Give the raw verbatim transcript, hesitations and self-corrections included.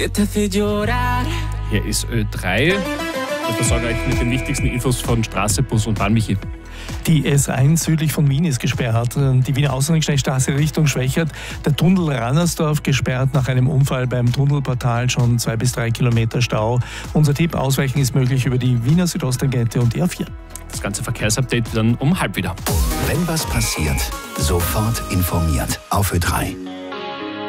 Hier ist Ö drei. Ich versorge euch mit den wichtigsten Infos von Straße, Bus und Bahn. Michi. Die S eins südlich von Wien ist gesperrt. Die Wiener Ausgangsstraße Richtung Schwächert. Der Tunnel Rannersdorf gesperrt nach einem Unfall beim Tunnelportal. Schon zwei bis drei Kilometer Stau. Unser Tipp: Ausweichen ist möglich über die Wiener Südosttangente und die A vier. Das ganze Verkehrsupdate dann um halb wieder. Wenn was passiert, sofort informiert auf Ö drei.